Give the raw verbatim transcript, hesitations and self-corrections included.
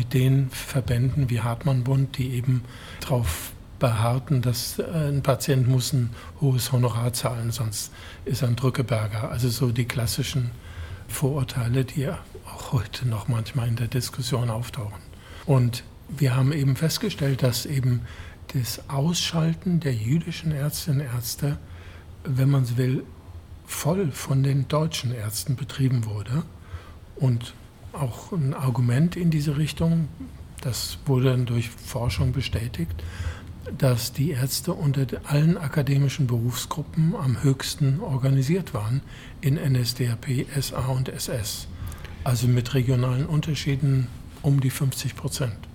mit den Verbänden wie Hartmann-Bund, die eben darauf beharrten, dass ein Patient muss ein hohes Honorar zahlen, sonst ist er ein Drückeberger. Also so die klassischen Vorurteile, die auch heute noch manchmal in der Diskussion auftauchen. Und wir haben eben festgestellt, dass eben das Ausschalten der jüdischen Ärztinnen und Ärzte, wenn man so will, voll von den deutschen Ärzten betrieben wurde. Und auch ein Argument in diese Richtung, das wurde dann durch Forschung bestätigt, dass die Ärzte unter allen akademischen Berufsgruppen am höchsten organisiert waren in N S D A P, S A und S S. Also mit regionalen Unterschieden um die fünfzig Prozent.